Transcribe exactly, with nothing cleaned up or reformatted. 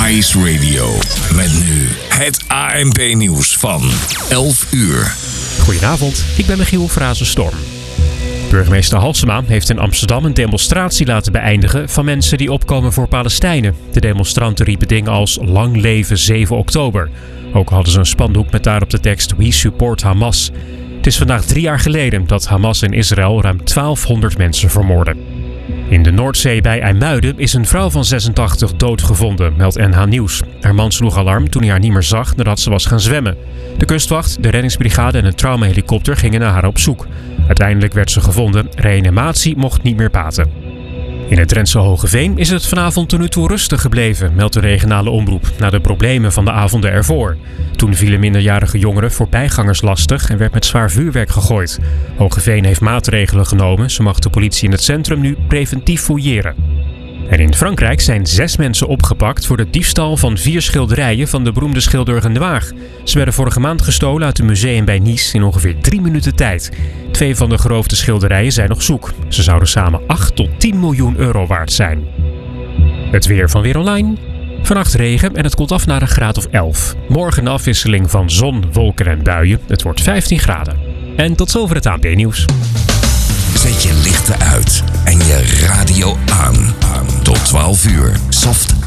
Ice Radio. Met nu het A N P-nieuws van elf uur. Goedenavond, ik ben Michiel Frazenstorm. Burgemeester Halsema heeft in Amsterdam een demonstratie laten beëindigen van mensen die opkomen voor Palestijnen. De demonstranten riepen dingen als lang leven zeven oktober. Ook hadden ze een spandoek met daarop de tekst We support Hamas. Het is vandaag drie jaar geleden dat Hamas in Israël ruim twaalfhonderd mensen vermoordde. In de Noordzee bij IJmuiden is een vrouw van zesentachtig doodgevonden, meldt N H Nieuws. Haar man sloeg alarm toen hij haar niet meer zag nadat ze was gaan zwemmen. De kustwacht, de reddingsbrigade en een traumahelikopter gingen naar haar op zoek. Uiteindelijk werd ze gevonden. Reanimatie mocht niet meer baten. In het Drentse Hogeveen is het vanavond tot nu toe rustig gebleven, meldt de regionale omroep, na de problemen van de avonden ervoor. Toen vielen minderjarige jongeren voorbijgangers lastig en werd met zwaar vuurwerk gegooid. Hogeveen heeft maatregelen genomen. Zo mag de politie in het centrum nu preventief fouilleren. En in Frankrijk zijn zes mensen opgepakt voor de diefstal van vier schilderijen van de beroemde schilder Renoir. Ze werden vorige maand gestolen uit een museum bij Nice in ongeveer drie minuten tijd. Twee van de geroofde schilderijen zijn nog zoek. Ze zouden samen acht tot tien miljoen euro waard zijn. Het weer van Weer Online. Vannacht regen en het koelt af naar een graad of elf. Morgen een afwisseling van zon, wolken en buien. Het wordt vijftien graden. En tot zover het A N P-nieuws. Zet je lichten uit en je radio aan. Tot twaalf uur. Soft